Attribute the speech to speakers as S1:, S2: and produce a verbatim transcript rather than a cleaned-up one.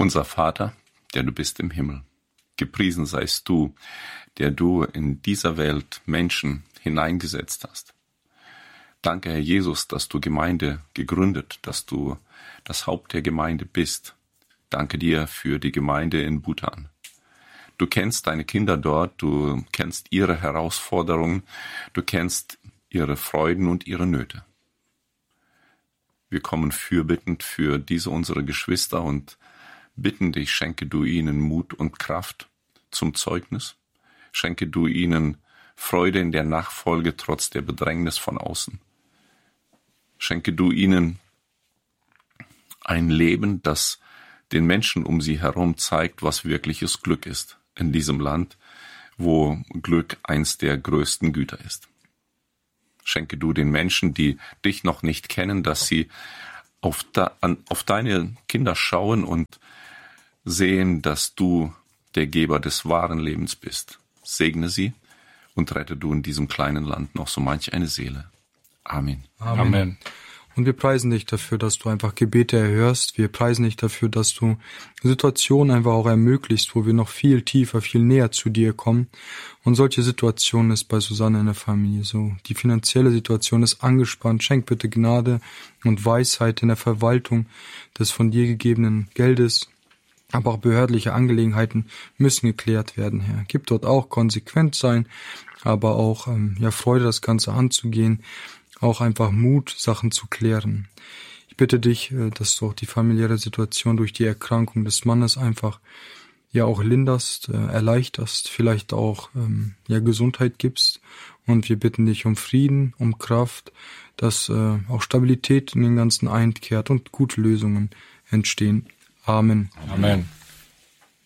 S1: Unser Vater, der du bist im Himmel, gepriesen seist du, der du in dieser Welt Menschen hineingesetzt hast. Danke, Herr Jesus, dass du Gemeinde gegründet, dass du das Haupt der Gemeinde bist. Danke dir für die Gemeinde in Bhutan. Du kennst deine Kinder dort, du kennst ihre Herausforderungen, du kennst ihre Freuden und ihre Nöte. Wir kommen fürbittend für diese unsere Geschwister und bitten dich, schenke du ihnen Mut und Kraft zum Zeugnis. Schenke du ihnen Freude in der Nachfolge trotz der Bedrängnis von außen. Schenke du ihnen ein Leben, das den Menschen um sie herum zeigt, was wirkliches Glück ist in diesem Land, wo Glück eins der größten Güter ist. Schenke du den Menschen, die dich noch nicht kennen, dass sie auf, da, an, auf deine Kinder schauen und sehen, dass du der Geber des wahren Lebens bist. Segne sie und rette du in diesem kleinen Land noch so manch eine Seele. Amen.
S2: Amen. Amen. Und wir preisen dich dafür, dass du einfach Gebete erhörst. Wir preisen dich dafür, dass du Situationen einfach auch ermöglichst, wo wir noch viel tiefer, viel näher zu dir kommen. Und solche Situationen ist bei Susanne in der Familie so. Die finanzielle Situation ist angespannt. Schenk bitte Gnade und Weisheit in der Verwaltung des von dir gegebenen Geldes. Aber auch behördliche Angelegenheiten müssen geklärt werden, Herr. Gib dort auch konsequent sein, aber auch ähm, ja Freude, das Ganze anzugehen. Auch einfach Mut, Sachen zu klären. Ich bitte dich, dass du auch die familiäre Situation durch die Erkrankung des Mannes einfach ja auch linderst, erleichterst, vielleicht auch ähm, ja Gesundheit gibst. Und wir bitten dich um Frieden, um Kraft, dass äh, auch Stabilität in den ganzen einkehrt und gute Lösungen entstehen. Amen.
S3: Amen.